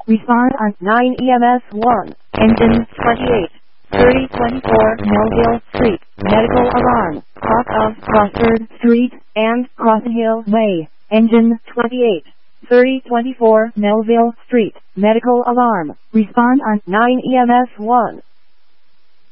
Respond on 9 EMS 1. Engine 28. 3024 Melville Street. Medical alarm. Off of Crawford Street and Cross Hill Way. Engine 28. 3024 Melville Street. Medical alarm. Respond on 9 EMS 1.